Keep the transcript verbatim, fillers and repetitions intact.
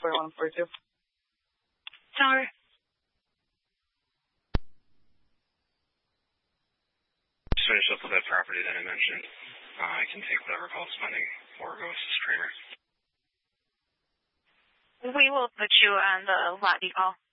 four one four two. Tower. Just finish up with that property that I mentioned. Uh, I can take whatever call's pending or goes to Streamer. We will put you on the lobby call.